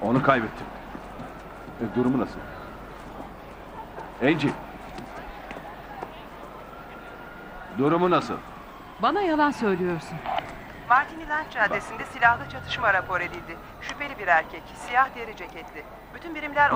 Onu kaybettim. Durumu nasıl? Angie. Durumu nasıl? Bana yalan söylüyorsun. Martini Lanç Caddesi'nde silahlı çatışma rapor edildi. Şüpheli bir erkek, siyah deri ceketli. Bütün birimler